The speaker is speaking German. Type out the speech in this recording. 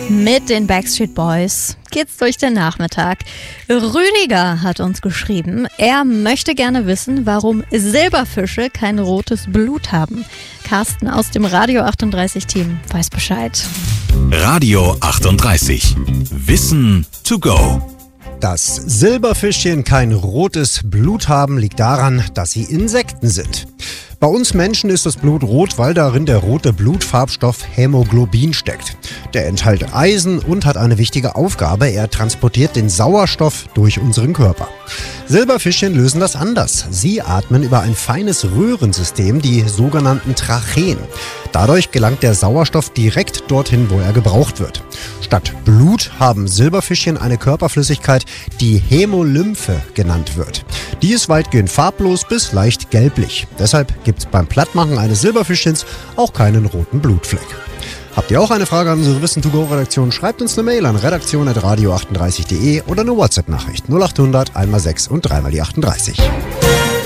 Mit den Backstreet Boys geht's durch den Nachmittag. Rüdiger hat uns geschrieben, er möchte gerne wissen, warum Silberfische kein rotes Blut haben. Carsten aus dem Radio 38 Team weiß Bescheid. Radio 38. Wissen to go. Dass Silberfischchen kein rotes Blut haben, liegt daran, dass sie Insekten sind. Bei uns Menschen ist das Blut rot, weil darin der rote Blutfarbstoff Hämoglobin steckt. Der enthält Eisen und hat eine wichtige Aufgabe. Er transportiert den Sauerstoff durch unseren Körper. Silberfischchen lösen das anders. Sie atmen über ein feines Röhrensystem, die sogenannten Tracheen. Dadurch gelangt der Sauerstoff direkt dorthin, wo er gebraucht wird. Statt Blut haben Silberfischchen eine Körperflüssigkeit, die Hämolymphe genannt wird. Die ist weitgehend farblos bis leicht gelblich. Deshalb gibt es beim Plattmachen eines Silberfischchens auch keinen roten Blutfleck. Habt ihr auch eine Frage an unsere Wissen-to-go-Redaktion? Schreibt uns eine Mail an redaktion@radio38.de oder eine WhatsApp-Nachricht 0800 1x6 und 3x38.